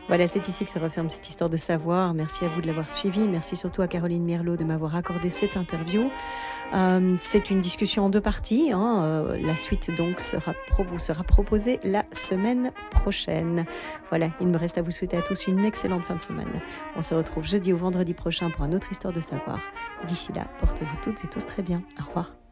Voilà, c'est ici que se referme cette histoire de savoir. Merci à vous de l'avoir suivi. Merci surtout à Caroline Mierlot de m'avoir accordé cette interview. C'est une discussion en deux parties. La suite donc vous sera proposée la semaine prochaine. Voilà, il me reste à vous souhaiter à tous une excellente fin de semaine. On se retrouve jeudi ou vendredi prochain pour un autre histoire de savoir. D'ici là, portez-vous toutes et tous très bien. Au revoir.